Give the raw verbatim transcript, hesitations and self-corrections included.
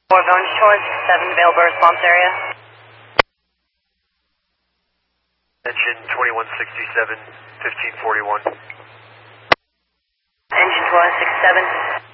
Orange Shores, seven, available response area. Engine twenty-one sixty-seven, fifteen forty-one. Engine twenty-one sixty-seven.